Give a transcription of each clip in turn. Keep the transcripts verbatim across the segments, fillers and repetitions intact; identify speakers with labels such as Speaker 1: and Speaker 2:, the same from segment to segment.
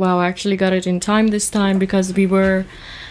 Speaker 1: wow, I actually got it in time this time because we were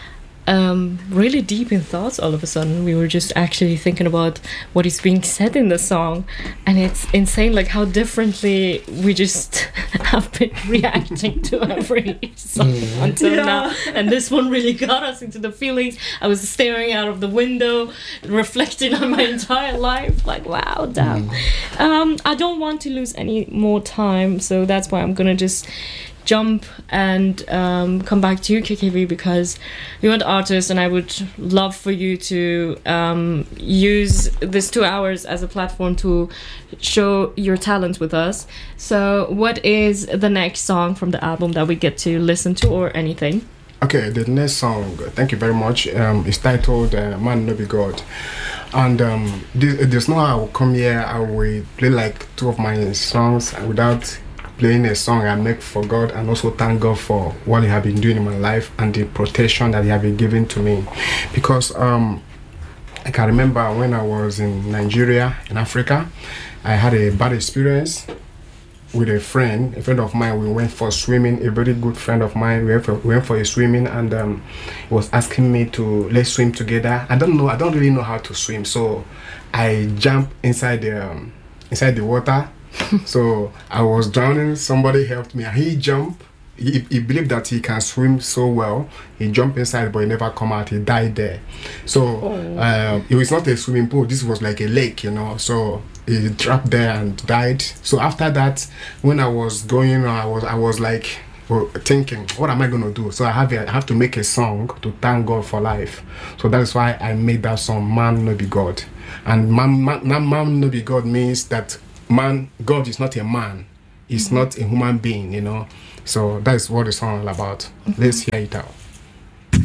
Speaker 1: um, really deep in thoughts all of a sudden. We were just actually thinking about what is being said in the song. And it's insane, like how differently we just have been reacting to every song mm. until yeah. now. And this one really got us into the feelings. I was staring out of the window, reflecting on my entire life. Like, wow, damn. Mm. Um, I don't want to lose any more time. So that's why I'm going to just jump and um, come back to you, K K V, because you're an artist and I would love for you to um, use this two hours as a platform to show your talent with us. So what is the next song from the album that we get to listen to, or anything?
Speaker 2: Okay, the next song, thank you very much, um, is titled uh, Man No Be God. And um, this, there's no how I will come here, I will play like two of my songs without playing a song I make for God, and also thank God for what He has been doing in my life and the protection that He has been giving to me. Because um, I can remember when I was in Nigeria, in Africa, I had a bad experience with a friend, a friend of mine. We went for swimming, a very good friend of mine. We went for, we went for a swimming, and um, he was asking me to let's swim together. I don't know, I don't really know how to swim, so I jumped inside the um, inside the water. So I was drowning, somebody helped me, and he jumped. He, he believed that he can swim so well. He jumped inside, but he never come out. He died there. So oh. uh, it was not a swimming pool. This was like a lake, you know. So he dropped there and died. So after that, when I was going, I was I was like well, thinking, what am I going to do? So I have a, I have to make a song to thank God for life. So that is why I made that song, Man No Be God. And man, man, man No Be God means that man, God is not a man. He's mm-hmm. not a human being, you know. So that is what the song is all about. Mm-hmm. Let's hear it out.